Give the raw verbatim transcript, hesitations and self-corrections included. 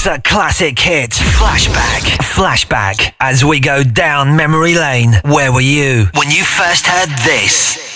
It's a classic hit. Flashback. Flashback. As we go down memory lane. Where were you when you first heard this?